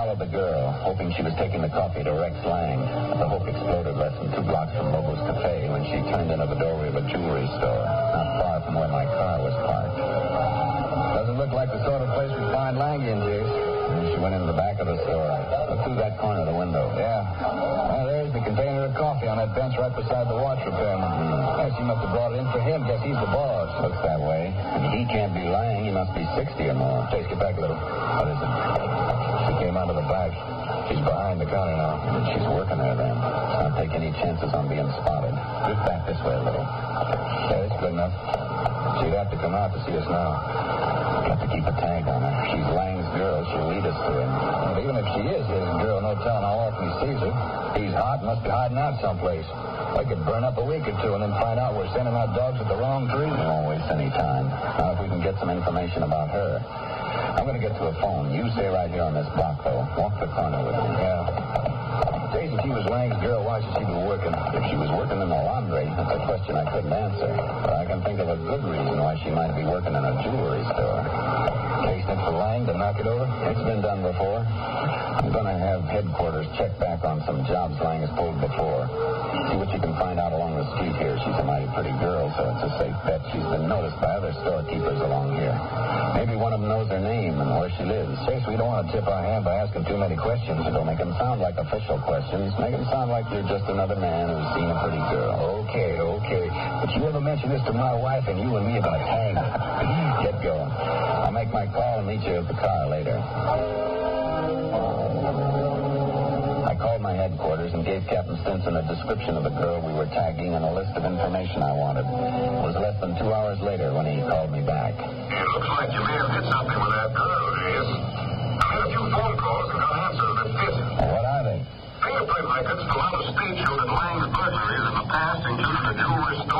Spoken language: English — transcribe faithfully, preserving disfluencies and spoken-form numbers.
followed the girl, hoping she was taking the coffee to Rex Lang. The hope exploded less than two blocks from Lobo's Cafe when she turned into the doorway of a jewelry store, not far from where my car was parked. Doesn't look like the sort of place we'd find Lang in, Jace. And she went into the back of the store. Look through that corner of the window. Yeah. Well, there's the container of coffee on that bench right beside the watch repairman. Yeah, she must have brought it in for him. Guess he's the boss. Looks that way. And he can't be Lang. He must be sixty or more. Jace, get back a little. What is it? She came out of the back. She's behind the counter now. And she's working there, then. Let's not take any chances on being spotted. Just back this way a little. Yeah, it's good enough. She'd have to come out to see us now. Got to keep a tag on her. She's Lang's girl. She'll lead us to him. Well, even if she is his girl, no telling how often he sees her. He's hot, must be hiding out someplace. I could burn up a week or two and then find out we're sending out dogs at the wrong tree. We won't waste any time. Now, if we can get some information about her. I'm going to get to a phone. You stay right here on this block, though. Walk the corner with me. Yeah. Jason, if she was Lang's girl, why should she be working? If she was working in the laundry, that's a question I couldn't answer. But I can think of a good reason why she might be working in a jewelry store. Casing it for Lang to knock it over? It's been done before. I'm going to have headquarters check back on some jobs Lang has pulled before. See what you can find out along the street here. She's a mighty pretty girl, so it's a safe bet. She's been noticed by other storekeepers along here. Maybe one of them knows her name and where she lives. Chase, we don't want to tip our hand by asking too many questions. Don't make them sound like official questions. Make them sound like you're just another man who's seen a pretty girl. Okay, okay. But you ever mention this to my wife and you and me about hang? Get going. I'll make my call and meet you at the car later. I called my headquarters and gave Captain Stinson a description of the girl we were tagging and a list of information I wanted. It was less than two hours later when he called me back. It looks like you may have hit something with that girl, Jace. I made a few phone calls and got answers that fit. What are they? Fingerprint records from out of state show that Lang's burglaries in the past included a jewelry store.